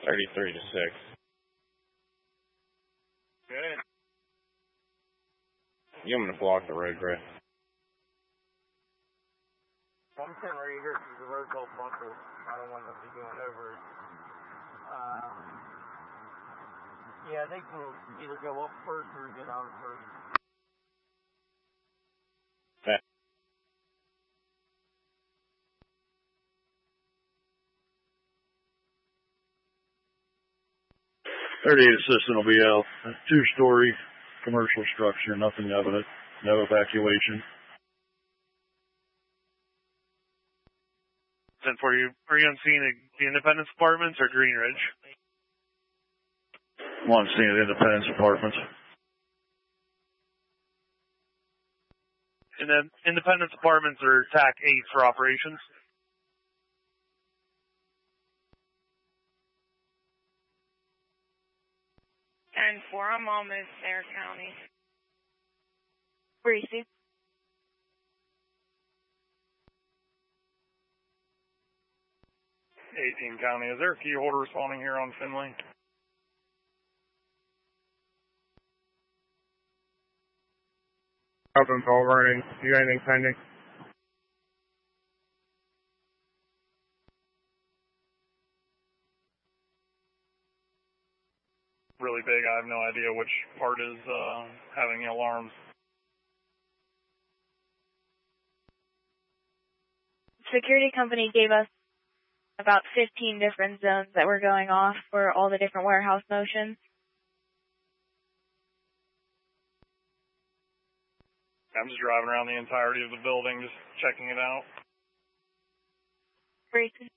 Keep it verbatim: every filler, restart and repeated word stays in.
thirty-three to six. Good. You want me to block the road, Brett? I'm sitting right here because the road's all buckled. I don't want to be going over it. Uh, yeah, they can either go up first or get out first. Okay. thirty-eight assistant will be out. A two-story commercial structure, nothing evident, no evacuation. ten for you. Are you on scene at the Independence Apartments or Green Ridge? One scene at Independence Apartments. And then Independence Apartments are T A C eight for operations. ten four, I'm almost there, County. Where are you, Steve? eighteen County. Is there a key holder responding here on Finley? Open call running. You got anything pending? Really big. I have no idea which part is uh, having the alarms. Security company gave us about fifteen different zones that were going off for all the different warehouse motions. I'm just driving around the entirety of the building, just checking it out. Grayson.